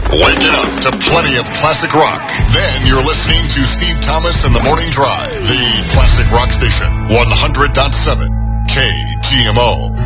Wake it up to plenty of classic rock. Then you're listening to Steve Thomas and the Morning Drive, the classic rock station, 100.7 KGMO.